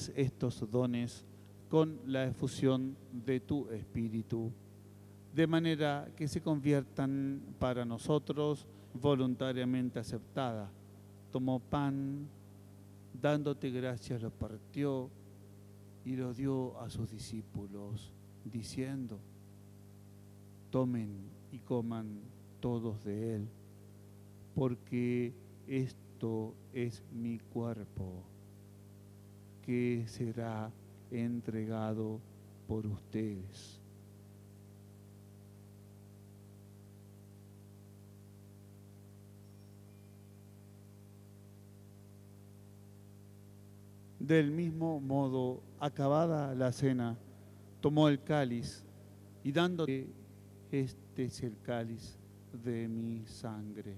llenes estos dones con la efusión de tu Espíritu, de manera que se conviertan para nosotros voluntariamente aceptada. Tomó pan, dándote gracias lo partió y lo dio a sus discípulos, diciendo: tomen y coman todos de él, porque esto es mi cuerpo, que será entregado por ustedes. Del mismo modo, acabada la cena, tomó el cáliz y dándole: este es el cáliz de mi sangre,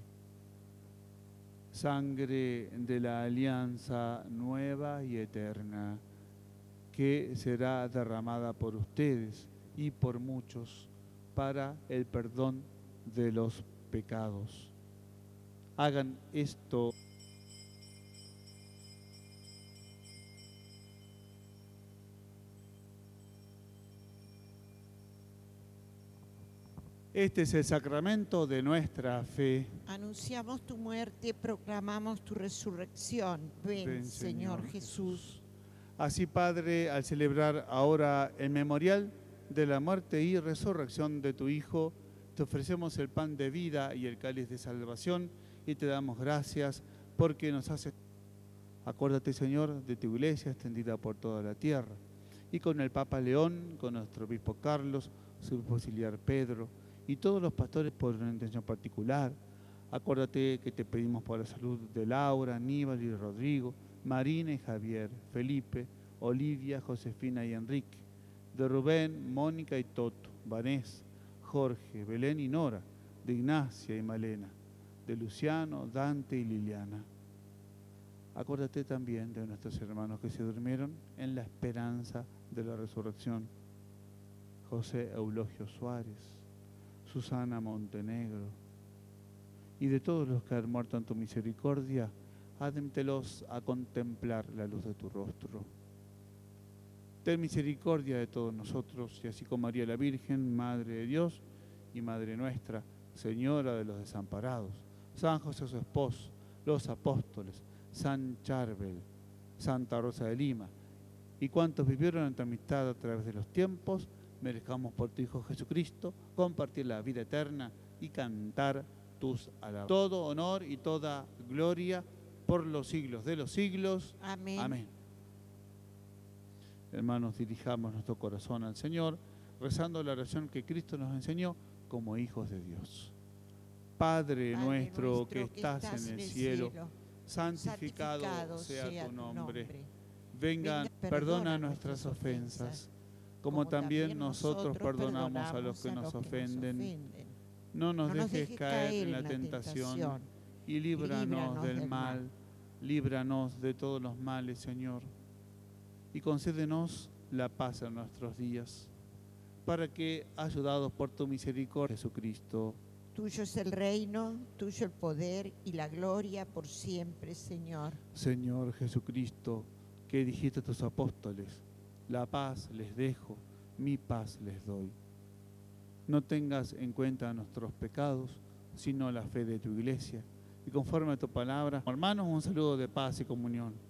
sangre de la alianza nueva y eterna, que será derramada por ustedes y por muchos para el perdón de los pecados. Hagan esto. Este es el sacramento de nuestra fe. Anunciamos tu muerte, proclamamos tu resurrección. Ven, Señor Jesús. Así, Padre, al celebrar ahora el memorial de la muerte y resurrección de tu Hijo, te ofrecemos el pan de vida y el cáliz de salvación y te damos gracias porque nos haces. Acuérdate, Señor, de tu iglesia extendida por toda la tierra, y con el Papa León, con nuestro obispo Carlos, su obispo auxiliar Pedro, y todos los pastores por una intención particular. Acuérdate que te pedimos por la salud de Laura, Aníbal y Rodrigo, Marina y Javier, Felipe, Olivia, Josefina y Enrique, de Rubén, Mónica y Toto, Vanés, Jorge, Belén y Nora, de Ignacia y Malena, de Luciano, Dante y Liliana. Acuérdate también de nuestros hermanos que se durmieron en la esperanza de la resurrección: José Eulogio Suárez, Susana Montenegro, y de todos los que han muerto en tu misericordia, admítelos a contemplar la luz de tu rostro. Ten misericordia de todos nosotros, y así como María la Virgen, Madre de Dios y Madre nuestra, Señora de los desamparados, San José su esposo, los apóstoles, San Charbel, Santa Rosa de Lima, y cuantos vivieron en tu amistad a través de los tiempos, merezcamos por tu Hijo Jesucristo compartir la vida eterna y cantar tus alabanzas. Todo honor y toda gloria por los siglos de los siglos. Amén. Amén. Hermanos, dirijamos nuestro corazón al Señor, rezando la oración que Cristo nos enseñó como hijos de Dios. Padre nuestro que estás en el cielo, santificado sea tu nombre. Venga, perdona nuestras ofensas, como también nosotros perdonamos a los que nos ofenden. No nos dejes caer en la tentación y líbranos del mal. Líbranos de todos los males, Señor, y concédenos la paz en nuestros días, para que, ayudados por tu misericordia, Jesucristo. Tuyo es el reino, tuyo el poder y la gloria por siempre, Señor. Señor Jesucristo, que dijiste a tus apóstoles: la paz les dejo, mi paz les doy. No tengas en cuenta nuestros pecados, sino la fe de tu iglesia. Y conforme a tu palabra, hermanos, un saludo de paz y comunión.